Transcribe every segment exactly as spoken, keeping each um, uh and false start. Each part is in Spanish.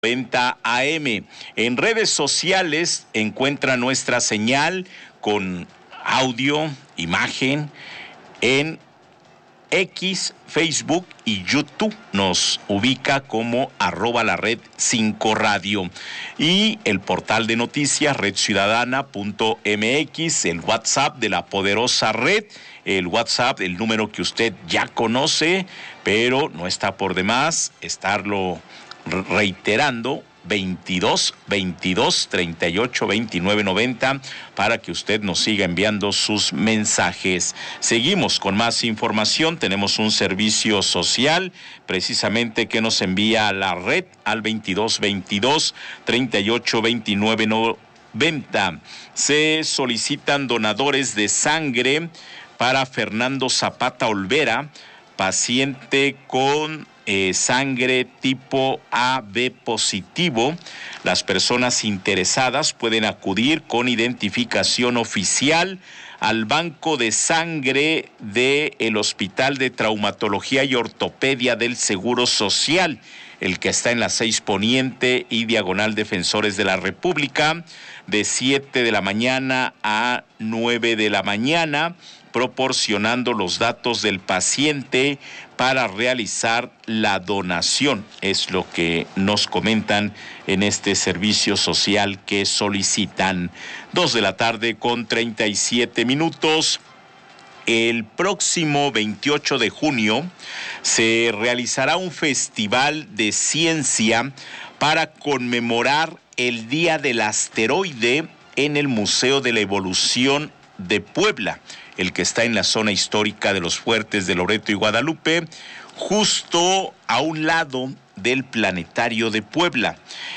noventa A M. En redes sociales encuentra nuestra señal con audio, imagen en X, Facebook y YouTube. Nos ubica como arroba la red cinco radio. Y el portal de noticias red ciudadana punto m x, el WhatsApp de la poderosa red, el WhatsApp, el número que usted ya conoce, pero no está por demás estarlo reiterando, veintidós veintidós treinta y ocho veintinueve noventa, para que usted nos siga enviando sus mensajes. Seguimos con más información. Tenemos un servicio social precisamente que nos envía a la red al veintidós veintidós treinta y ocho veintinueve noventa. Se solicitan donadores de sangre para Fernando Zapata Olvera, paciente con Eh, sangre tipo A B positivo. Las personas interesadas pueden acudir con identificación oficial al banco de sangre del Hospital de Traumatología y Ortopedia del Seguro Social, el que está en la seis Poniente y Diagonal Defensores de la República, de siete de la mañana a nueve de la mañana, proporcionando los datos del paciente para realizar la donación. Es lo que nos comentan en este servicio social que solicitan. Dos de la tarde con treinta y siete minutos. El próximo veintiocho de junio se realizará un festival de ciencia para conmemorar el Día del Asteroide en el Museo de la Evolución de Puebla, el que está en la zona histórica de los fuertes de Loreto y Guadalupe, justo a un lado del Planetario de Puebla.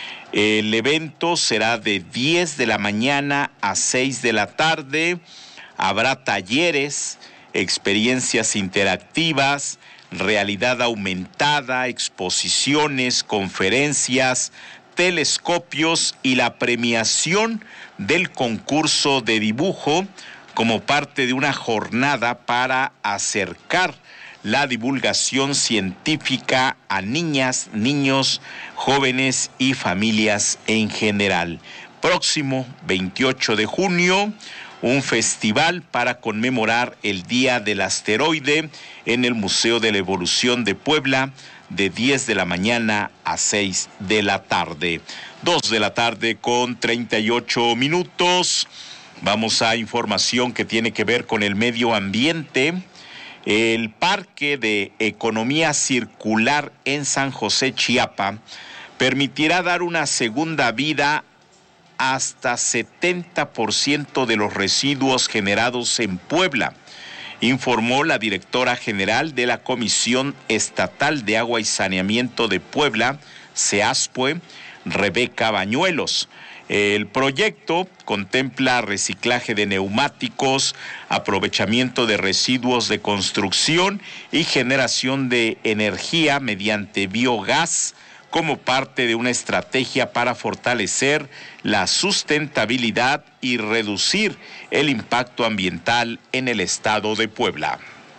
El evento será de diez de la mañana a seis de la tarde. Habrá talleres, experiencias interactivas, realidad aumentada, exposiciones, conferencias, telescopios y la premiación del concurso de dibujo como parte de una jornada para acercar la divulgación científica a niñas, niños, jóvenes y familias en general. Próximo veintiocho de junio, un festival para conmemorar el Día del Asteroide en el Museo de la Evolución de Puebla, de diez de la mañana a seis de la tarde. dos de la tarde con treinta y ocho minutos. Vamos a información que tiene que ver con el medio ambiente. El Parque de Economía Circular en San José, Chiapa, permitirá dar una segunda vida hasta setenta por ciento de los residuos generados en Puebla, informó la directora general de la Comisión Estatal de Agua y Saneamiento de Puebla, CEASPUE, Rebeca Bañuelos. El proyecto contempla reciclaje de neumáticos, aprovechamiento de residuos de construcción y generación de energía mediante biogás como parte de una estrategia para fortalecer la sustentabilidad y reducir el impacto ambiental en el estado de Puebla.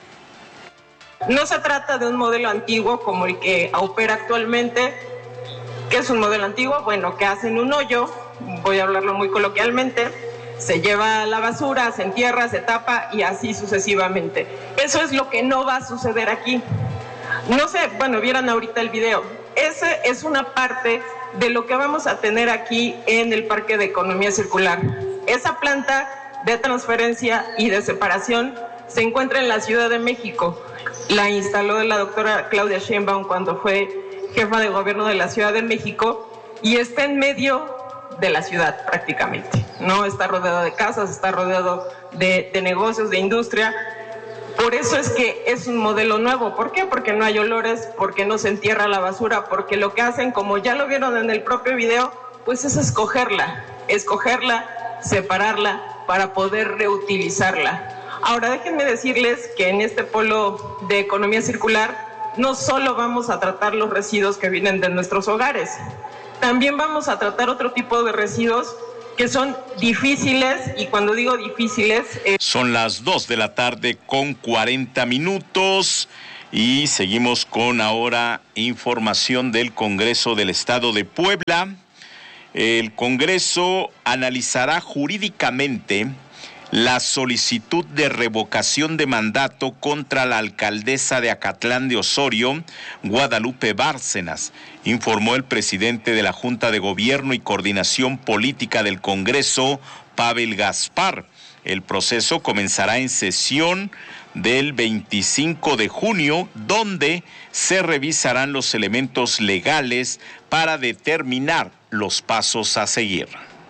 No se trata de un modelo antiguo como el que opera actualmente. ¿Qué es un modelo antiguo? Bueno, que hacen un hoyo, voy a hablarlo muy coloquialmente, se lleva la basura, se entierra, se tapa y así sucesivamente. Eso es lo que no va a suceder aquí. No sé, bueno, vieran ahorita el video. Esa es una parte de lo que vamos a tener aquí en el Parque de Economía Circular. Esa planta de transferencia y de separación se encuentra en la Ciudad de México. La instaló la doctora Claudia Sheinbaum cuando fue jefa de gobierno de la Ciudad de México y está en medio de la ciudad prácticamente, ¿no? Está rodeado de casas, está rodeado de, de negocios, de industria. Por eso es que es un modelo nuevo. ¿Por qué? Porque no hay olores, porque no se entierra la basura, porque lo que hacen, como ya lo vieron en el propio video, pues es escogerla, escogerla, separarla para poder reutilizarla. Ahora déjenme decirles que en este polo de economía circular no solo vamos a tratar los residuos que vienen de nuestros hogares, también vamos a tratar otro tipo de residuos que son difíciles, y cuando digo difíciles... Eh... Son las dos de la tarde con cuarenta minutos. Y seguimos con ahora información del Congreso del Estado de Puebla. El Congreso analizará jurídicamente la solicitud de revocación de mandato contra la alcaldesa de Acatlán de Osorio, Guadalupe Bárcenas, informó el presidente de la Junta de Gobierno y Coordinación Política del Congreso, Pavel Gaspar. El proceso comenzará en sesión del veinticinco de junio, donde se revisarán los elementos legales para determinar los pasos a seguir.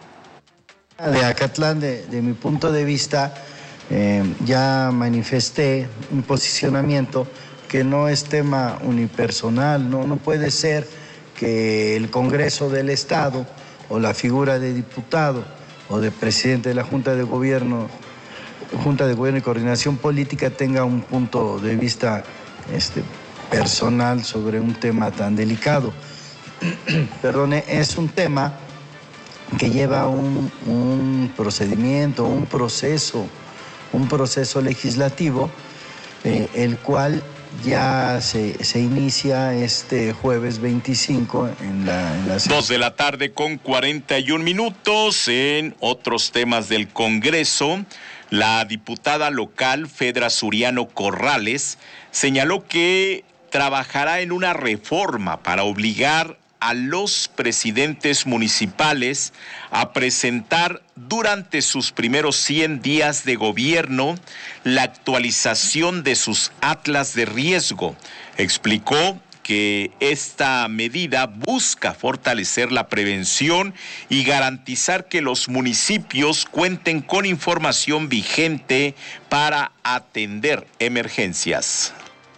De Acatlán, de, de mi punto de vista, eh, ya manifesté un posicionamiento que no es tema unipersonal, no, no puede ser que el Congreso del Estado o la figura de diputado o de presidente de la Junta de Gobierno, Junta de Gobierno y Coordinación Política tenga un punto de vista este, personal sobre un tema tan delicado. Perdone, es un tema que lleva un, un procedimiento, un proceso, un proceso legislativo, eh, el cual ya se, se inicia este jueves veinticinco en la... En la... Dos de la tarde con cuarenta y un minutos. En otros temas del Congreso, la diputada local Fedra Suriano Corrales señaló que trabajará en una reforma para obligar a los presidentes municipales a presentar durante sus primeros cien días de gobierno la actualización de sus atlas de riesgo. Explicó que esta medida busca fortalecer la prevención y garantizar que los municipios cuenten con información vigente para atender emergencias.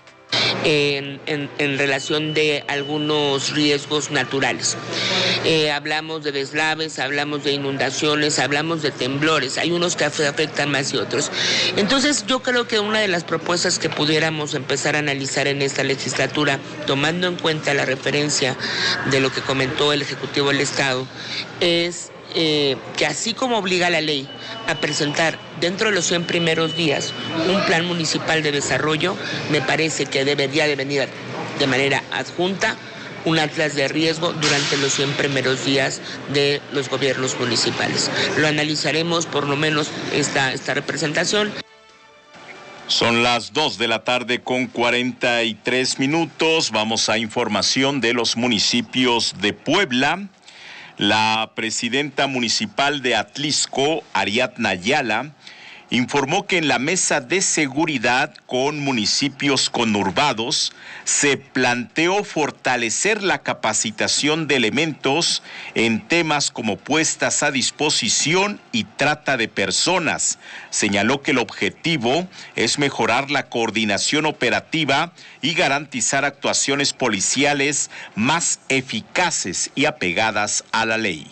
En, en, en relación de algunos riesgos naturales. Eh, hablamos de deslaves, hablamos de inundaciones, hablamos de temblores, hay unos que afectan más y otros. Entonces yo creo que una de las propuestas que pudiéramos empezar a analizar en esta legislatura, tomando en cuenta la referencia de lo que comentó el Ejecutivo del Estado, es Eh, que así como obliga la ley a presentar dentro de los cien primeros días un plan municipal de desarrollo, me parece que debería de venir de manera adjunta un atlas de riesgo durante los cien primeros días de los gobiernos municipales. Lo analizaremos por lo menos esta, esta representación. Son las dos de la tarde con cuarenta y tres minutos. Vamos a información de los municipios de Puebla. La presidenta municipal de Atlisco, Ariadna Ayala, informó que en la mesa de seguridad con municipios conurbados se planteó fortalecer la capacitación de elementos en temas como puestas a disposición y trata de personas. Señaló que el objetivo es mejorar la coordinación operativa y garantizar actuaciones policiales más eficaces y apegadas a la ley.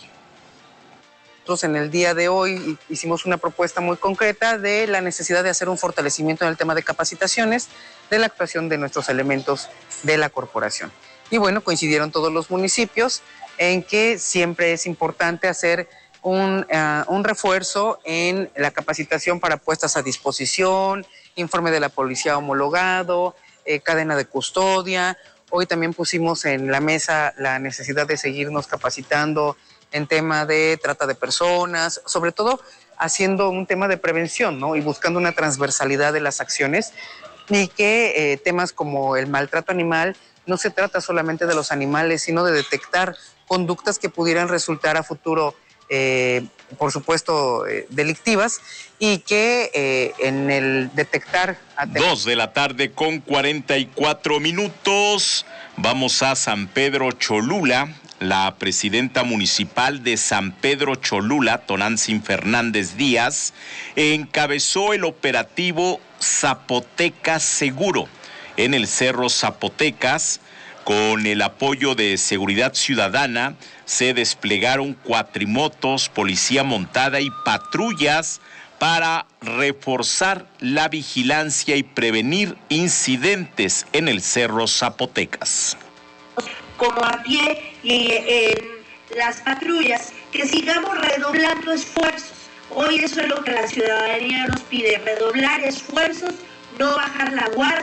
Nosotros en el día de hoy hicimos una propuesta muy concreta de la necesidad de hacer un fortalecimiento en el tema de capacitaciones de la actuación de nuestros elementos de la corporación. Y bueno, coincidieron todos los municipios en que siempre es importante hacer un, uh, un refuerzo en la capacitación para puestas a disposición, informe de la policía homologado, eh, cadena de custodia. Hoy también pusimos en la mesa la necesidad de seguirnos capacitando en tema de trata de personas, sobre todo haciendo un tema de prevención, ¿no? Y buscando una transversalidad de las acciones y que eh, temas como el maltrato animal no se trata solamente de los animales, sino de detectar conductas que pudieran resultar a futuro, eh, por supuesto, eh, delictivas y que eh, en el detectar... Dos de la tarde con cuarenta y cuatro minutos, vamos a San Pedro Cholula. La presidenta municipal de San Pedro Cholula, Tonantzin Fernández Díaz, encabezó el operativo Zapotecas Seguro en el Cerro Zapotecas. Con el apoyo de Seguridad Ciudadana, se desplegaron cuatrimotos, policía montada y patrullas para reforzar la vigilancia y prevenir incidentes en el Cerro Zapotecas. Como a pie y en las patrullas, que sigamos redoblando esfuerzos. Hoy eso es lo que la ciudadanía nos pide, redoblar esfuerzos, no bajar la guardia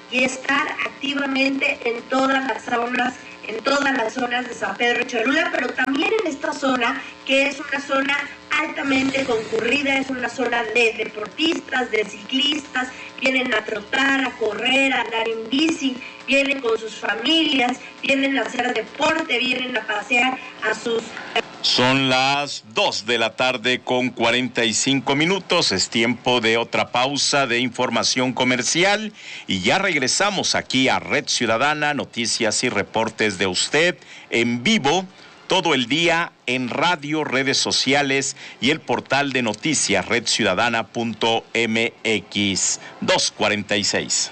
y estar activamente en todas las zonas, en todas las zonas de San Pedro Cholula, pero también en esta zona, que es una zona altamente concurrida, es una zona de deportistas, de ciclistas, vienen a trotar, a correr, a andar en bici, vienen con sus familias, vienen a hacer deporte, vienen a pasear a sus... Son las dos de la tarde con cuarenta y cinco minutos, es tiempo de otra pausa de información comercial y ya regresamos aquí a Red Ciudadana, noticias y reportes de usted en vivo todo el día en radio, redes sociales y el portal de noticias red ciudadana punto m x. dos cuarenta y seis.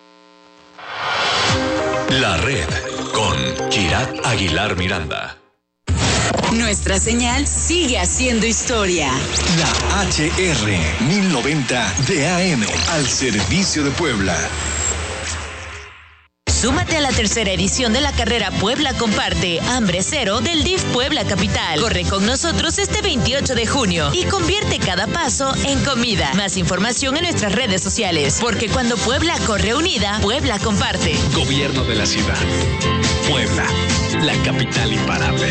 La Red con Kirat Aguilar Miranda. Nuestra señal sigue haciendo historia. La H R mil noventa de A M al servicio de Puebla. Súmate a la tercera edición de la carrera Puebla Comparte, Hambre Cero del D I F Puebla Capital. Corre con nosotros este veintiocho de junio y convierte cada paso en comida. Más información en nuestras redes sociales, porque cuando Puebla corre unida, Puebla comparte. Gobierno de la ciudad. Puebla, la capital imparable.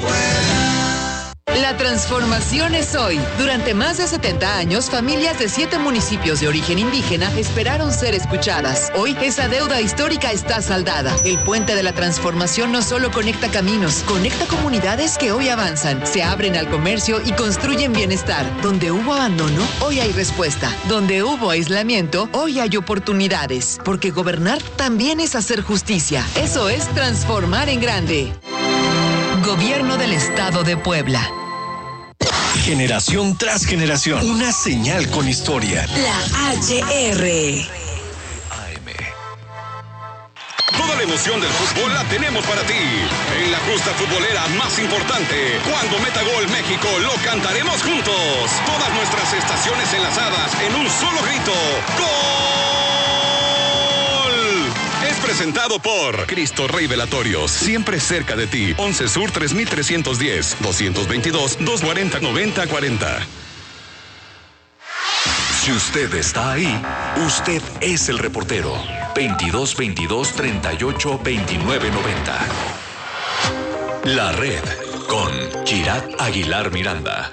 La transformación es hoy. Durante más de setenta años, familias de siete municipios de origen indígena esperaron ser escuchadas. Hoy, esa deuda histórica está saldada. El puente de la transformación no solo conecta caminos, conecta comunidades que hoy avanzan, se abren al comercio y construyen bienestar. Donde hubo abandono, hoy hay respuesta. Donde hubo aislamiento, hoy hay oportunidades. Porque gobernar también es hacer justicia. Eso es transformar en grande. Gobierno del Estado de Puebla. Generación tras generación. Una señal con historia. La H R. A M. Toda la emoción del fútbol la tenemos para ti. En la justa futbolera más importante. Cuando meta gol México, lo cantaremos juntos. Todas nuestras estaciones enlazadas en un solo grito. ¡Gol! Es presentado por Cristo Rey Velatorios. Siempre cerca de ti. once Sur tres mil trescientos diez, doscientos veintidós, doscientos cuarenta, noventa cuarenta. Si usted está ahí, usted es el reportero. veintidós veintidós treinta y ocho veintinueve noventa. La Red con Kirat Aguilar Miranda.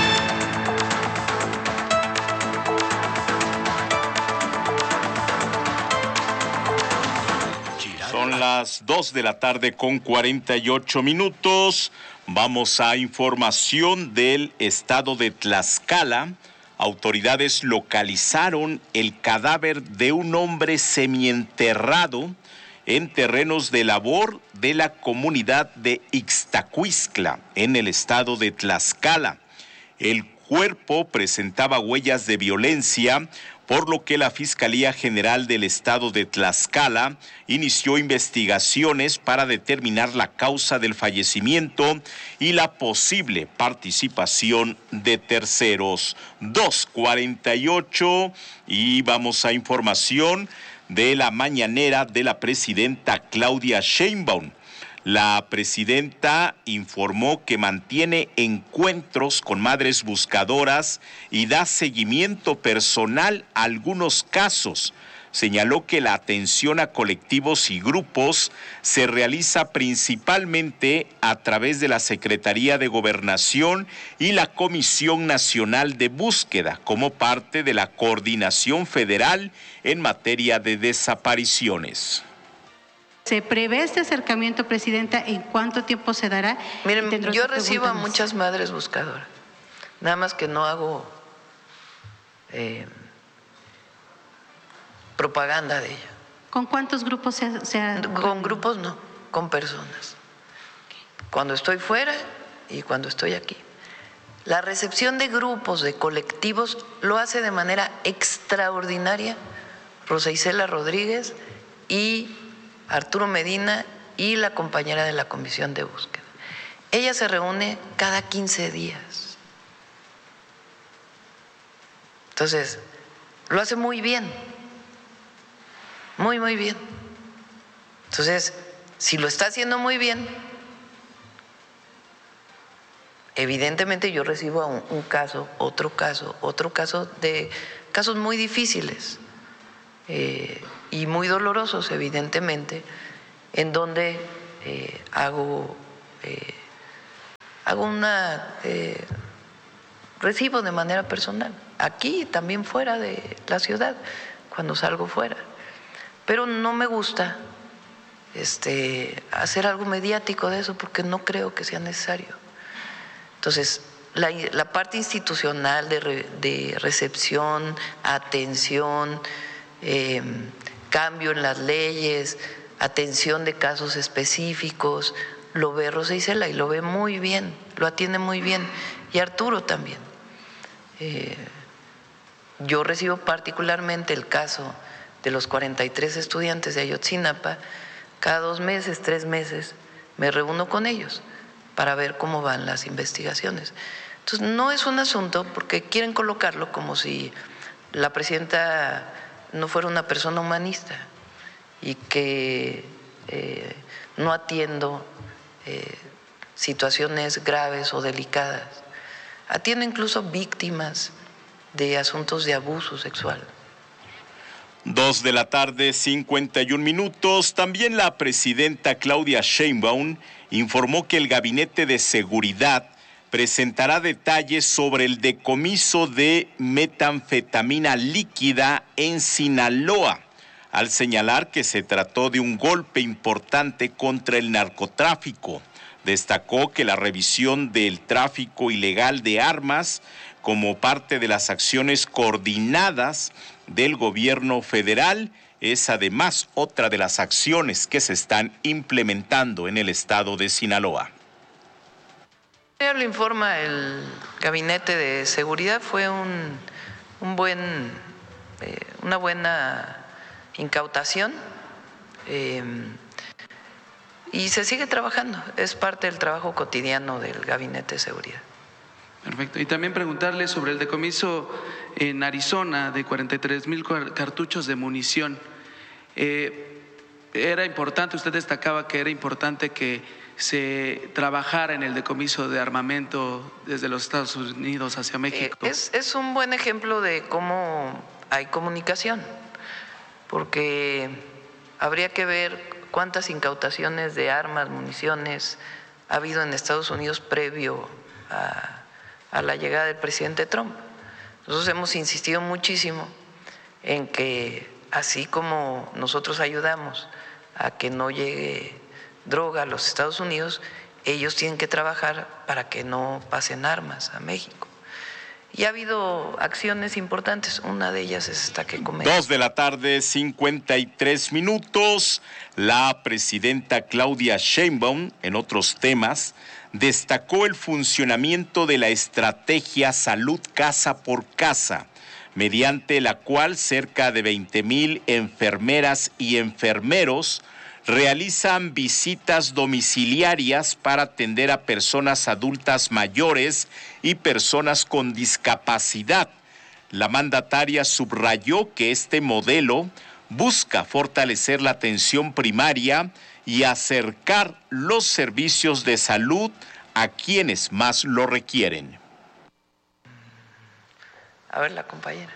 Son las dos de la tarde con cuarenta y ocho minutos. Vamos a información del estado de Tlaxcala. Autoridades localizaron el cadáver de un hombre semienterrado en terrenos de labor de la comunidad de Ixtacuistla, en el estado de Tlaxcala. El cuerpo presentaba huellas de violencia, por lo que la Fiscalía General del Estado de Tlaxcala inició investigaciones para determinar la causa del fallecimiento y la posible participación de terceros. dos cuarenta y ocho y vamos a información de la mañanera de la presidenta Claudia Sheinbaum. La presidenta informó que mantiene encuentros con madres buscadoras y da seguimiento personal a algunos casos. Señaló que la atención a colectivos y grupos se realiza principalmente a través de la Secretaría de Gobernación y la Comisión Nacional de Búsqueda, como parte de la coordinación federal en materia de desapariciones. ¿Se prevé este acercamiento, Presidenta? ¿En cuánto tiempo se dará? Miren, yo recibo a muchas madres buscadoras, nada más que no hago eh, propaganda de ello. ¿Con cuántos grupos se, se ha...? Con grupos no, con personas. Cuando estoy fuera y cuando estoy aquí. La recepción de grupos, de colectivos, lo hace de manera extraordinaria Rosa Isela Rodríguez y Arturo Medina y la compañera de la Comisión de Búsqueda. Ella se reúne cada quince días. Entonces, lo hace muy bien, muy, muy bien. Entonces, si lo está haciendo muy bien, evidentemente yo recibo un, un caso, otro caso, otro caso de casos muy difíciles. Eh, y muy dolorosos, evidentemente, en donde eh, hago, eh, hago una, eh, recibo de manera personal, aquí también fuera de la ciudad, cuando salgo fuera. Pero no me gusta este, hacer algo mediático de eso porque no creo que sea necesario. Entonces, la, la parte institucional de, re, de recepción, atención, eh, cambio en las leyes, atención de casos específicos, lo ve Rosa Isela y lo ve muy bien, lo atiende muy bien, y Arturo también. Eh, yo recibo particularmente el caso de los cuarenta y tres estudiantes de Ayotzinapa, cada dos meses, tres meses, me reúno con ellos para ver cómo van las investigaciones. Entonces, no es un asunto porque quieren colocarlo como si la presidenta no fuera una persona humanista y que eh, no atiendo eh, situaciones graves o delicadas. Atiendo incluso víctimas de asuntos de abuso sexual. Dos de la tarde, cincuenta y un minutos. También la presidenta Claudia Sheinbaum informó que el Gabinete de Seguridad presentará detalles sobre el decomiso de metanfetamina líquida en Sinaloa, al señalar que se trató de un golpe importante contra el narcotráfico. Destacó que la revisión del tráfico ilegal de armas como parte de las acciones coordinadas del gobierno federal es además otra de las acciones que se están implementando en el estado de Sinaloa. Lo informa el Gabinete de Seguridad, fue un, un buen, eh, una buena incautación eh, y se sigue trabajando, es parte del trabajo cotidiano del Gabinete de Seguridad. Perfecto. Y también preguntarle sobre el decomiso en Arizona de cuarenta y tres mil cartuchos de munición. Eh, era importante, usted destacaba que era importante que se trabajara en el decomiso de armamento desde los Estados Unidos hacia México. Eh, es, es un buen ejemplo de cómo hay comunicación, porque habría que ver cuántas incautaciones de armas, municiones ha habido en Estados Unidos previo a, a la llegada del presidente Trump. Nosotros hemos insistido muchísimo en que así como nosotros ayudamos a que no llegue droga a los Estados Unidos, ellos tienen que trabajar para que no pasen armas a México. Y ha habido acciones importantes, una de ellas es esta que comento. Dos de la tarde, cincuenta y tres minutos. La presidenta Claudia Sheinbaum, en otros temas, destacó el funcionamiento de la estrategia Salud Casa por Casa, mediante la cual cerca de veinte mil enfermeras y enfermeros realizan visitas domiciliarias para atender a personas adultas mayores y personas con discapacidad. La mandataria subrayó que este modelo busca fortalecer la atención primaria y acercar los servicios de salud a quienes más lo requieren. A ver, la compañera.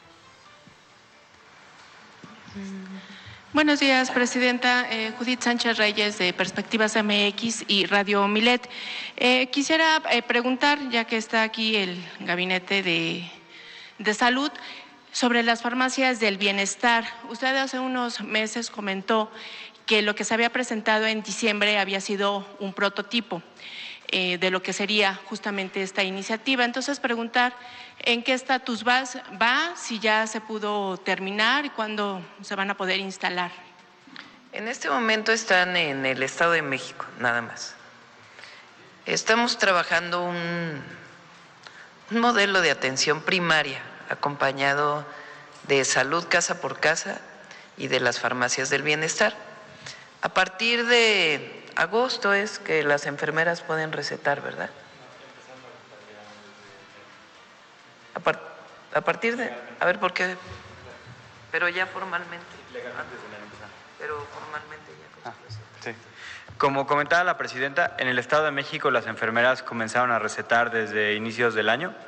Buenos días, presidenta. Eh, Judith Sánchez Reyes, de Perspectivas M X y Radio Milet. Eh, quisiera eh, preguntar, ya que está aquí el Gabinete de, de Salud, sobre las farmacias del bienestar. Usted hace unos meses comentó que lo que se había presentado en diciembre había sido un prototipo eh, de lo que sería justamente esta iniciativa. Entonces, preguntar en qué estatus va, va, si ya se pudo terminar y cuándo se van a poder instalar. En este momento están en el Estado de México, nada más. Estamos trabajando un, un modelo de atención primaria acompañado de salud casa por casa y de las farmacias del bienestar. A partir de agosto es que las enfermeras pueden recetar, ¿verdad? A, par, a partir de, a ver, ¿por qué? Pero ya formalmente. Pero formalmente ya. Ah, sí. Como comentaba la presidenta, en el Estado de México las enfermeras comenzaron a recetar desde inicios del año.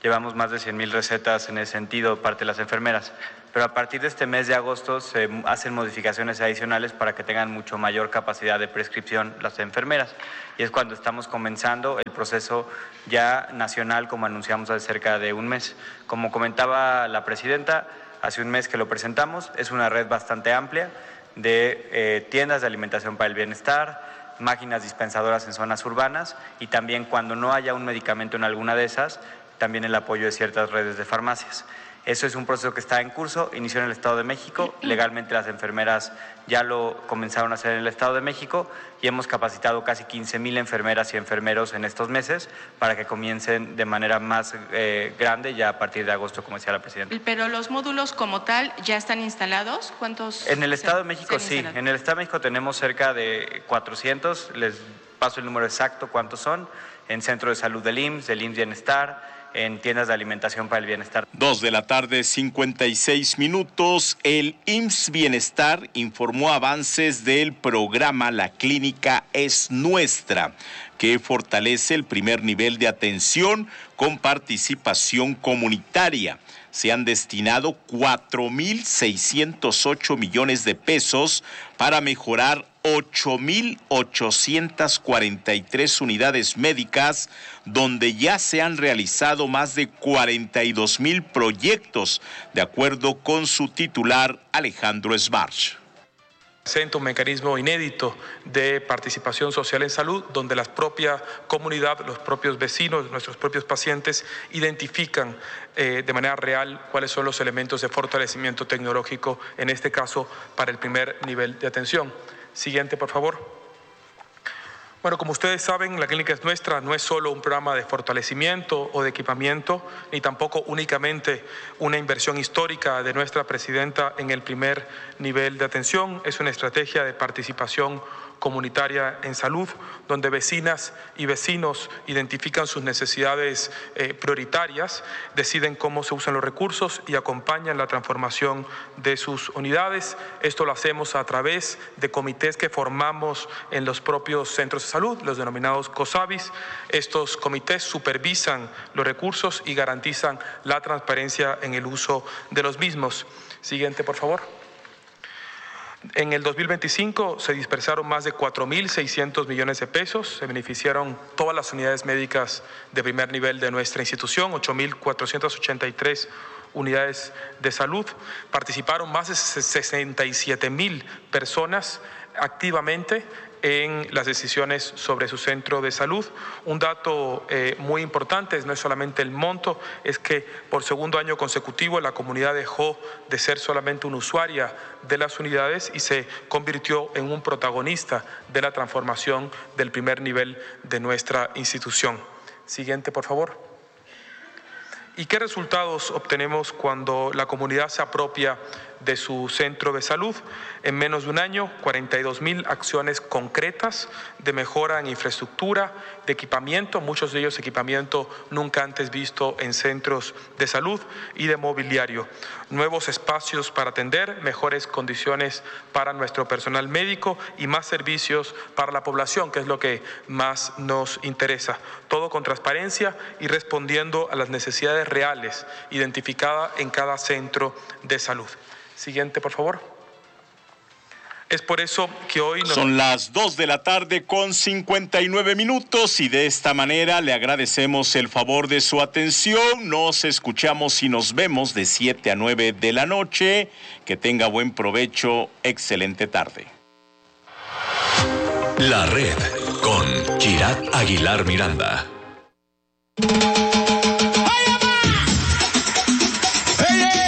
llevamos más de cien mil recetas en ese sentido, parte de las enfermeras. Pero a partir de este mes de agosto se hacen modificaciones adicionales para que tengan mucho mayor capacidad de prescripción las enfermeras. Y es cuando estamos comenzando el proceso ya nacional, como anunciamos hace cerca de un mes. Como comentaba la presidenta, hace un mes que lo presentamos, es una red bastante amplia de eh, tiendas de alimentación para el bienestar, máquinas dispensadoras en zonas urbanas y también cuando no haya un medicamento en alguna de esas, también el apoyo de ciertas redes de farmacias. Eso es un proceso que está en curso, inició en el Estado de México, legalmente las enfermeras ya lo comenzaron a hacer en el Estado de México y hemos capacitado casi quince mil enfermeras y enfermeros en estos meses para que comiencen de manera más eh, grande ya a partir de agosto, como decía la presidenta. Pero los módulos como tal ya están instalados, ¿cuántos? En el Estado de México se, sí, instalados? En el Estado de México tenemos cerca de cuatrocientos, les paso el número exacto cuántos son, en Centro de Salud del I M S S, del I M S S Bienestar, en tiendas de alimentación para el bienestar. Dos de la tarde, cincuenta y seis minutos. El I M S S Bienestar informó avances del programa La Clínica es Nuestra, que fortalece el primer nivel de atención con participación comunitaria. Se han destinado cuatro mil seiscientos ocho millones de pesos para mejorar ocho mil ochocientas cuarenta y tres unidades médicas, donde ya se han realizado más de cuarenta y dos mil proyectos, de acuerdo con su titular Alejandro Sbarch. Presenta un mecanismo inédito de participación social en salud, donde la propia comunidad, los propios vecinos, nuestros propios pacientes identifican eh, de manera real cuáles son los elementos de fortalecimiento tecnológico, en este caso para el primer nivel de atención. Siguiente, por favor. Bueno, como ustedes saben, La Clínica es Nuestra no es solo un programa de fortalecimiento o de equipamiento, ni tampoco únicamente una inversión histórica de nuestra presidenta en el primer nivel de atención. Es una estrategia de participación comunitaria en salud, donde vecinas y vecinos identifican sus necesidades eh, prioritarias, deciden cómo se usan los recursos y acompañan la transformación de sus unidades. Esto lo hacemos a través de comités que formamos en los propios centros de salud, los denominados COSABIS. Estos comités supervisan los recursos y garantizan la transparencia en el uso de los mismos. Siguiente, por favor. En el dos mil veinticinco se dispersaron más de cuatro mil seiscientos millones de pesos, se beneficiaron todas las unidades médicas de primer nivel de nuestra institución, ocho mil cuatrocientas ochenta y tres unidades de salud, participaron más de sesenta y siete mil personas activamente en las decisiones sobre su centro de salud. Un dato eh, muy importante no es solamente el monto, es que por segundo año consecutivo la comunidad dejó de ser solamente una usuaria de las unidades y se convirtió en un protagonista de la transformación del primer nivel de nuestra institución. Siguiente, por favor. ¿Y qué resultados obtenemos cuando la comunidad se apropia de su centro de salud? En menos de un año, cuarenta y dos mil acciones concretas de mejora en infraestructura, de equipamiento, muchos de ellos equipamiento nunca antes visto en centros de salud, y de mobiliario. Nuevos espacios para atender, mejores condiciones para nuestro personal médico y más servicios para la población, que es lo que más nos interesa. Todo con transparencia y respondiendo a las necesidades reales identificadas en cada centro de salud. Siguiente, por favor. Es por eso que hoy... Nos... Son las dos de la tarde con cincuenta y nueve minutos y de esta manera le agradecemos el favor de su atención. Nos escuchamos y nos vemos de siete a nueve de la noche. Que tenga buen provecho. Excelente tarde. La Red con Chirat Aguilar Miranda.